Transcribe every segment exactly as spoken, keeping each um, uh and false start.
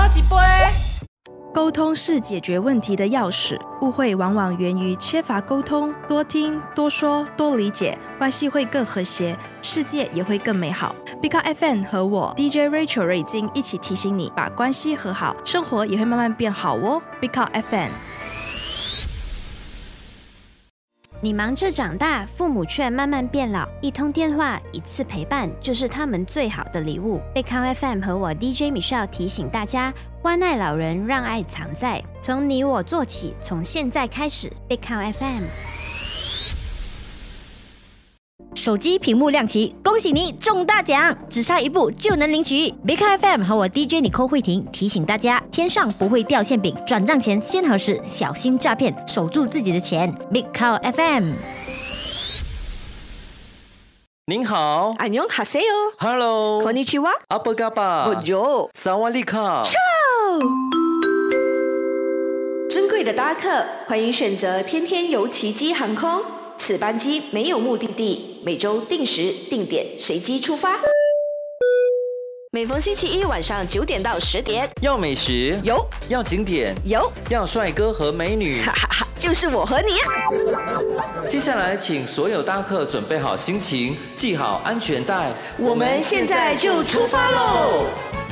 一杯。 沟通是解决问题的钥匙，误会往往源于缺乏沟通。多听、多说、多理解，关系会更和谐，世界也会更美好。Big Up F M 和我 D J Rachel 瑞金一起提醒你，把关系和好，生活也会慢慢变好哦。Big Up F M。 你忙着长大，父母却慢慢变老，一通电话，一次陪伴，就是他们最好的礼物。贝康 F M 和我 D J Michelle 提醒大家，关爱老人，让爱藏在，从你我做起，从现在开始。贝康 F M。 手机屏幕亮起，恭喜你中大奖，只差一步就能领取。Big F M 和我 D J Nicole 慧婷提醒大家，天上不会掉馅饼，转账前先核实，小心诈骗，守住自己的钱。Big F M。 您好， 안녕하세요。 Hello， こんにちは。 阿布嘎巴， Bonjour， 萨瓦利卡。 尊贵的搭客，欢迎选择天天游奇迹航空。此班机没有目的地，每周定时定点随机出发。每逢星期一晚上九点到十点， 要美食有， 要景点有， 要帅哥和美女， 哈哈哈，就是我和你啊！接下来，请所有搭客准备好心情，系好安全带， 我们现在就出发喽！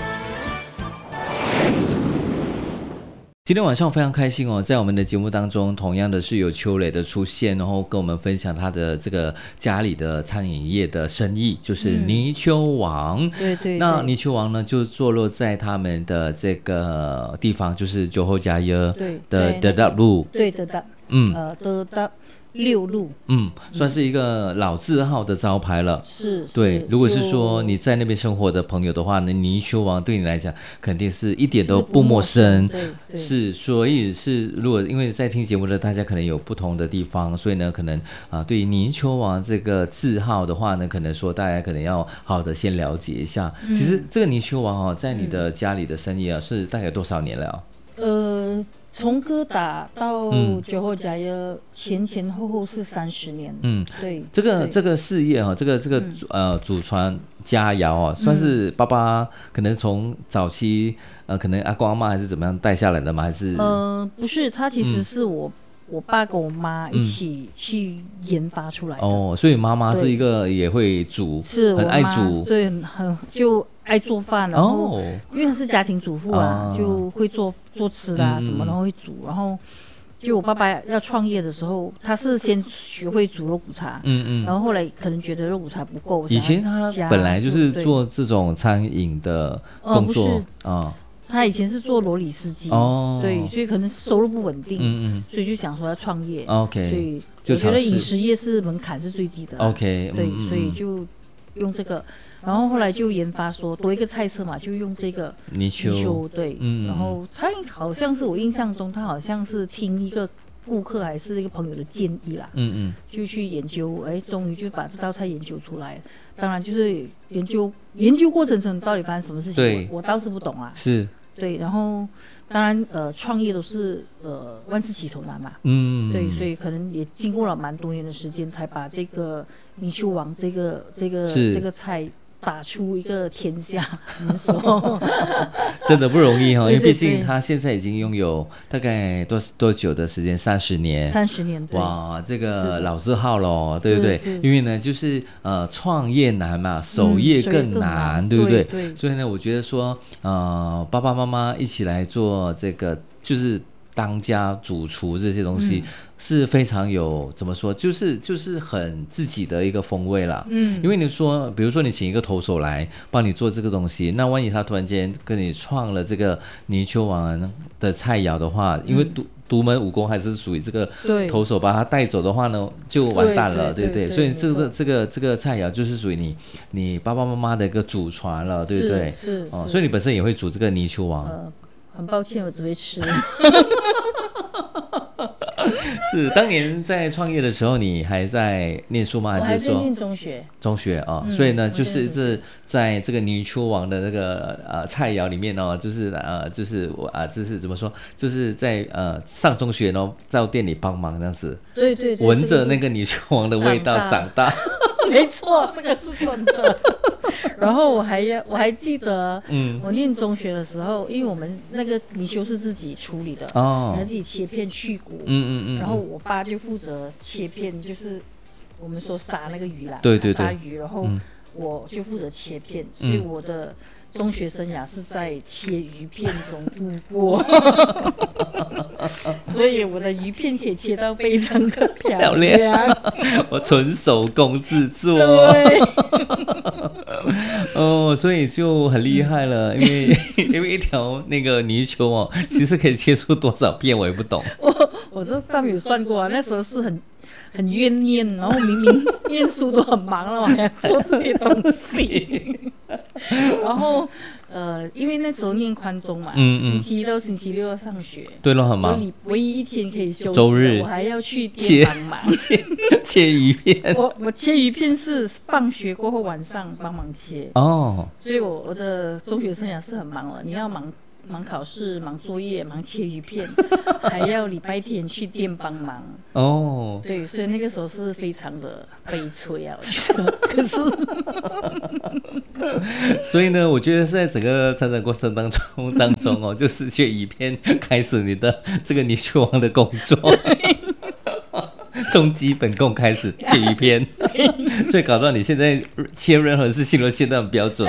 今天晚上非常开心哦，在我们的节目当中，同样的是有邱磊的出现，然后跟我们分享他的这个家里的餐饮业的生意，就是泥鳅王。嗯、 对, 对对。 那泥鳅王呢，就坐落在他们的这个地方，就是酒后加耶的德达路。 对德达， 嗯， 呃德达。六路， 嗯，算是一个老字号的招牌了。 是， 对。如果是说你在那边生活的朋友的话呢，泥鳅王对你来讲肯定是一点都不陌生。 对，对是，所以是如果因为在听节目的大家可能有不同的地方，所以呢，可能啊、呃，对于泥鳅王这个字号的话呢，可能说大家可能要好好的先了解一下。嗯、其实这个泥鳅王哦，在你的家里的生意啊，是大概多少年了、啊？ 呃。从哥打到酒后加耶，前前后后是三十年。嗯，对， 这个这个事业哈，这个这个、嗯、呃祖传佳肴啊，算是爸爸可能从早期呃可能阿公阿嬷还是怎么样带下来的吗？还是呃不是，他其实是我、嗯、我爸跟我妈一起去研发出来的。 哦，所以妈妈是一个也会煮，是很爱煮， 对，很很就。爱做饭，然后、oh, 因为她是家庭主妇啊， uh, 就会做做吃的啊、嗯、什么，然后会煮。然后就我爸爸要创业的时候，他是先学会煮肉骨茶，嗯嗯，然后后来可能觉得肉骨茶不够， 以前他本来就是做这种餐饮的工作啊、哦。 他以前是做罗里司机，哦，对，所以可能收入不稳定，嗯嗯，所以就想说要创业 ，OK， 所以我觉得饮食业是门槛是最低的 ，OK， 对、 嗯， 所以就用这个。然后后来就研发说多一个菜色嘛，就用这个泥鳅， 对，嗯，然后他好像是我印象中，他好像是听一个顾客还是一个朋友的建议啦，嗯嗯，就去研究，哎，终于就把这道菜研究出来。当然就是研究研究过程中到底发生什么事情，我, 我倒是不懂啊， 是， 对，然后当然呃创业都是呃万事起头难嘛，嗯，对，所以可能也经过了蛮多年的时间，才把这个泥鳅王这个这个这个菜。打出一个天下，你说真的不容易哈，因为毕竟他现在已经拥有大概多多久的时间？三十年， 三十年， 哇，这个老字号咯，对不对？因为呢，就是呃，创业难嘛，守业更难，嗯、对不对？ 对对， 所以呢，我觉得说，呃，爸爸妈妈一起来做这个，就是当家主厨这些东西。嗯，是非常有怎么说，就是就是很自己的一个风味啦。嗯，因为你说，比如说你请一个投手来帮你做这个东西，那万一他突然间跟你创了这个泥鳅王的菜肴的话，因为独、嗯、独门武功还是属于这个投手把他带走的话呢，就完蛋了，对不 对, 对, 对, 对, 对？所以这个这个这个菜肴就是属于你你爸爸妈妈的一个祖传了，对不对？ 是, 是哦，所以你本身也会煮这个泥鳅王。呃， 很抱歉，我只会吃。 是当年在创业的时候，你还在念书吗？ 还是说我还在念中学？ 中学啊、哦嗯，所以呢，就是这在这个泥鳅王的那个呃菜肴里面哦，就是呃就是我啊，就是怎么说，就是在呃上中学呢，在店里帮忙这样子， 对 对, 对， 闻着那个泥鳅王的味道长大。 没错，这个是真的。 然后我还要我还记得，嗯，我念中学的时候，因为我们那个泥鳅是自己处理的，哦，要自己切片去骨，嗯嗯嗯，然后我爸就负责切片，就是我们说杀那个鱼啦， 对对对， 杀鱼，然后我就负责切片，嗯、所以我的中学生涯是在切鱼片中度过，所以我的鱼片可以切到非常的漂亮， 我纯手工制作， 对， 哦，所以就很厉害了，因为因为一条那个泥鳅哦，其实可以切出多少片，我也不懂。 我我这倒没有算过啊，那时候是很。很怨念，然后明明念书都很忙了，我还要做这些东西。然后呃，因为那时候念宽中嘛，嗯嗯星期一到星期六要上学， 对了，很忙。 你唯一一天可以休息， 周日我还要去店帮忙切切鱼片。 我我切鱼片是放学过后晚上帮忙切哦，所以我我的中学生涯是很忙了，你要忙。忙考试，忙作业，忙切鱼片，还要礼拜天去店帮忙。哦，对，所以那个时候是非常的悲催啊，我觉得。可是， 所以呢，我觉得在整个成长过程当中当中哦，就是切鱼片开始你的这个泥鳅王的工作。从基本功开始切鱼片，所以搞到你现在切任何事情都切得很标准。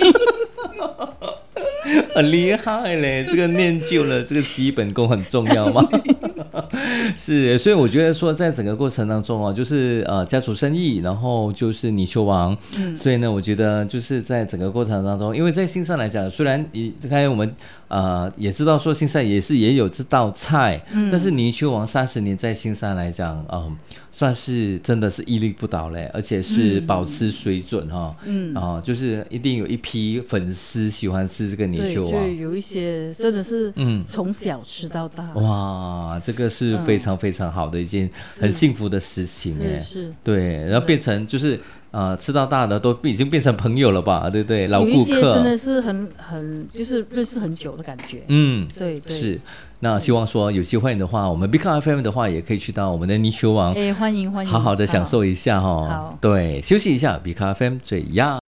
很厉害嘞，这个练就了这个基本功很重要吗？是，所以我觉得说，在整个过程当中哦，就是呃家族生意，然后就是泥鳅王，嗯，所以呢，我觉得就是在整个过程当中，因为在新山来讲，虽然你刚才我们呃也知道说新山也是也有这道菜，嗯，但是泥鳅王三十年在新山来讲，嗯、呃，算是真的是屹立不倒嘞，而且是保持水准哈，嗯，啊、呃，就是一定有一批粉丝喜欢吃这个泥鳅王， 对，有一些真的是嗯从小吃到大， 哇，这个是非常非常好的一件很幸福的事情哎， 是， 对，然后变成就是呃吃到大的都已经变成朋友了吧，对不对？老顾客， 有一些真的是很很就是认识很久的感觉， 嗯， 对对是。那希望说有机会的话，我们 Big F M 的话也可以去到我们的泥鳅王， 哎，欢迎欢迎， 好好的享受一下哈。 好， 对，休息一下 ，Big F M 最呀。